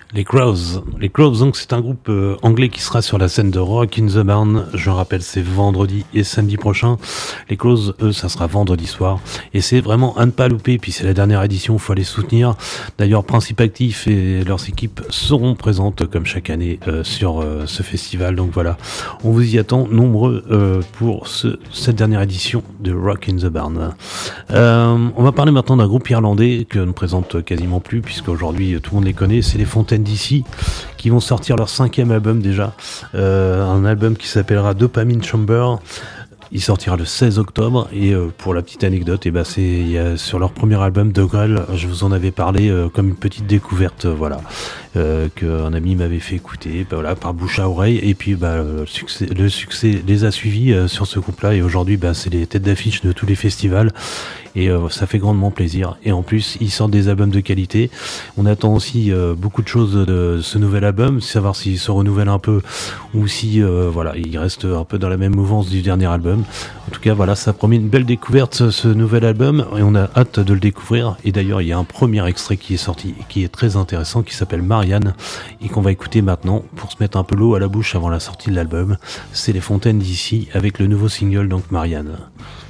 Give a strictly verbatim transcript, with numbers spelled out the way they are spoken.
Les Crows. Les Crows, donc, c'est un groupe euh, anglais qui sera sur la scène de Rock in the Barn. Je rappelle, c'est vendredi et samedi prochain. Les Crows, eux, ça sera vendredi soir. Et c'est vraiment à ne pas louper. Puis c'est la dernière édition, faut aller soutenir. D'ailleurs, Principe Actif et leurs équipes seront présentes, comme chaque année, euh, sur euh, ce festival. Donc voilà, on vous y attend nombreux euh, pour ce, cette dernière édition de Rock in the Barn. Euh, on va parler maintenant d'un groupe irlandais que ne présente quasiment plus, puisqu'aujourd'hui, tout le monde les connaît. C'est les Fontaines D C qui vont sortir leur cinquième album déjà, euh, un album qui s'appellera Dopamine Chamber. Il sortira le seize octobre et euh, pour la petite anecdote, et ben c'est il y a, sur leur premier album de Grell, je vous en avais parlé euh, comme une petite découverte, euh, voilà, euh, qu'un ami m'avait fait écouter, ben, voilà, par bouche à oreille, et puis bah, le succès, le succès les a suivis euh, sur ce groupe-là, et aujourd'hui, bah, c'est les têtes d'affiche de tous les festivals. Et euh, ça fait grandement plaisir. Et en plus, ils sortent des albums de qualité. On attend aussi euh, beaucoup de choses de ce nouvel album, savoir s'il se renouvelle un peu ou si euh, voilà, il reste un peu dans la même mouvance du dernier album. En tout cas, voilà, ça promet une belle découverte ce, ce nouvel album et on a hâte de le découvrir. Et d'ailleurs, il y a un premier extrait qui est sorti et qui est très intéressant, qui s'appelle Marianne et qu'on va écouter maintenant pour se mettre un peu l'eau à la bouche avant la sortie de l'album. C'est les Fontaines D C avec le nouveau single, donc Marianne.